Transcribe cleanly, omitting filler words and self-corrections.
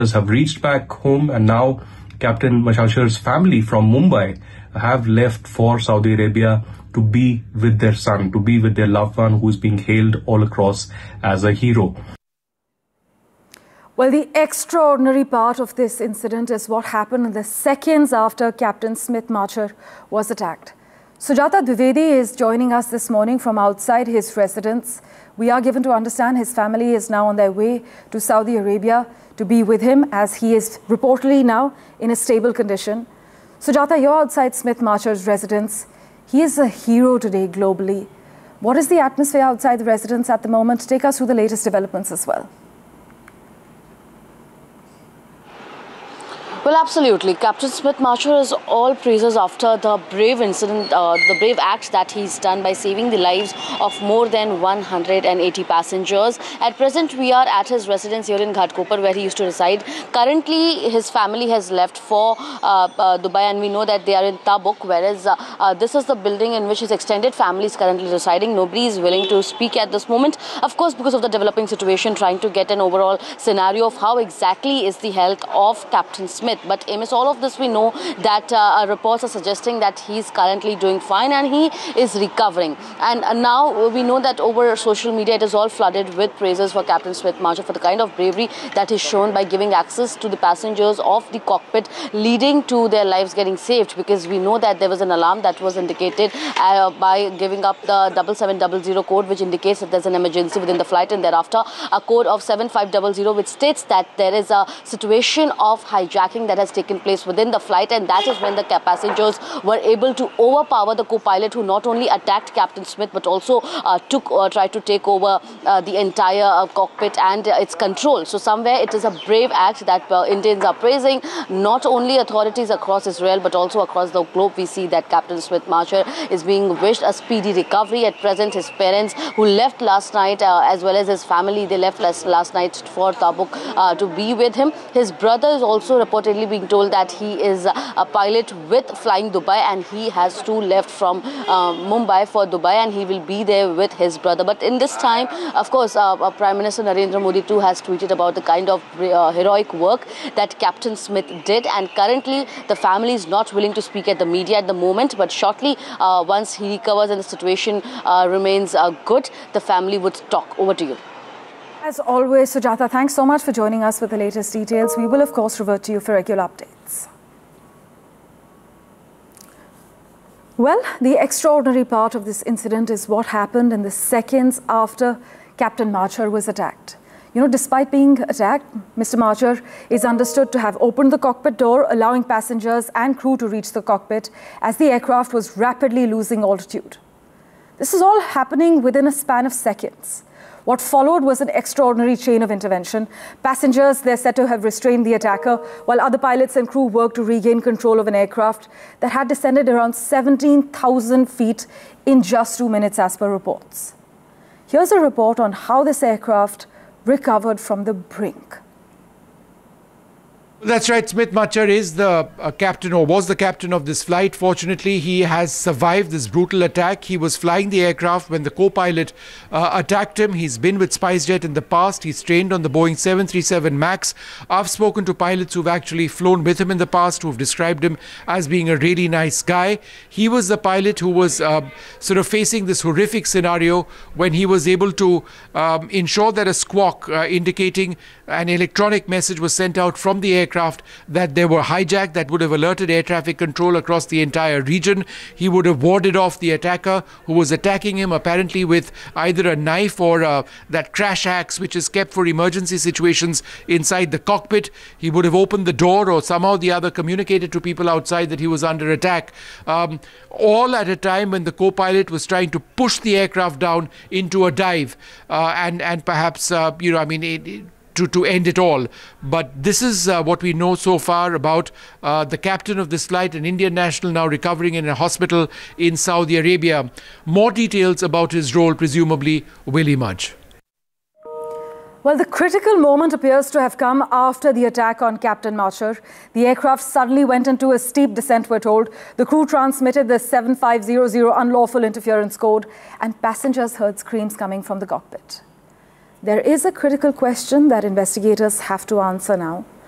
have reached back home, and now Captain Machachar's family from Mumbai have left for Saudi Arabia to be with their son, to be with their loved one who is being hailed all across as a hero. Well, the extraordinary part of this incident is what happened in the seconds after Captain Smith Machar was attacked. Sujata Dwivedi is joining us this morning from outside his residence. We are given to understand his family is now on their way to Saudi Arabia to be with him, as he is reportedly now in a stable condition. Sujata, you're outside Smith Machar's residence. He is a hero today globally. What is the atmosphere outside the residence at the moment? Take us through the latest developments as well. Well, absolutely. Captain Smith Machar is all praises after the brave incident, the brave act that he's done by saving the lives of more than 180 passengers. At present, we are at his residence here in Ghatkopar, where he used to reside. Currently, his family has left for Dubai, and we know that they are in Tabuk, whereas this is the building in which his extended family is currently residing. Nobody is willing to speak at this moment, of course, because of the developing situation, trying to get an overall scenario of how exactly is the health of Captain Smith. But amidst all of this, we know that reports are suggesting that he's currently doing fine and he is recovering. And now we know that over social media, it is all flooded with praises for Captain Smith Machar for the kind of bravery that is shown by giving access to the passengers of the cockpit, leading to their lives getting saved. Because we know that there was an alarm that was indicated by giving up the 7700 code, which indicates that there's an emergency within the flight, and thereafter a code of 7500, which states that there is a situation of hijacking that has taken place within the flight, and that is when the passengers were able to overpower the co-pilot, who not only attacked Captain Smith but also tried to take over the entire cockpit and its control. So somewhere it is a brave act that Indians are praising. Not only authorities across Israel but also across the globe, we see that Captain Smith Machar is being wished a speedy recovery. At present, his parents, who left last night, as well as his family, they left last night for Tabuk to be with him. His brother is also reportedly being told that he is a pilot with Flying Dubai, and he has too left from Mumbai for Dubai, and he will be there with his brother. But in this time, of course, Prime Minister Narendra Modi too has tweeted about the kind of heroic work that Captain Smith did, and currently the family is not willing to speak at the media at the moment, but shortly once he recovers and the situation remains good, the family would talk. Over to you. As always, Sujata, thanks so much for joining us with the latest details. We will, of course, revert to you for regular updates. Well, the extraordinary part of this incident is what happened in the seconds after Captain Machar was attacked. You know, despite being attacked, Mr. Machar is understood to have opened the cockpit door, allowing passengers and crew to reach the cockpit as the aircraft was rapidly losing altitude. This is all happening within a span of seconds. What followed was an extraordinary chain of intervention. Passengers, they're said to have restrained the attacker, while other pilots and crew worked to regain control of an aircraft that had descended around 17,000 feet in just 2 minutes, as per reports. Here's a report on how this aircraft recovered from the brink. That's right. Smith Machar is the captain, or was the captain of this flight. Fortunately, he has survived this brutal attack. He was flying the aircraft when the co-pilot attacked him. He's been with SpiceJet in the past. He's trained on the Boeing 737 MAX. I've spoken to pilots who've actually flown with him in the past, who've described him as being a really nice guy. He was the pilot who was sort of facing this horrific scenario when he was able to ensure that a squawk indicating an electronic message was sent out from the aircraft that they were hijacked. That would have alerted air traffic control across the entire region. He would have warded off the attacker who was attacking him, apparently with either a knife or that crash axe, which is kept for emergency situations inside the cockpit. He would have opened the door or somehow the other communicated to people outside that he was under attack. All at a time when the co-pilot was trying to push the aircraft down into a dive and perhaps, to end it all. But this is what we know so far about the captain of this flight, an Indian national now recovering in a hospital in Saudi Arabia. More details about his role presumably will emerge. Well, the critical moment appears to have come after the attack on Captain Machar. The aircraft suddenly went into a steep descent, we're told. The crew transmitted the 7500 unlawful interference code, and passengers heard screams coming from the cockpit. There is a critical question that investigators have to answer now.